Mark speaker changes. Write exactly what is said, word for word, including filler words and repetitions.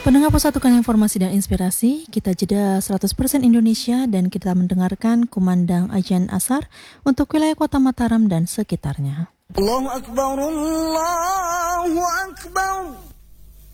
Speaker 1: Pendengar Persatukan Informasi dan Inspirasi, kita jeda seratus persen Indonesia dan kita mendengarkan kumandang Ajan Asar untuk wilayah Kota Mataram dan sekitarnya.
Speaker 2: Allahu Akbar, Allahu Akbar.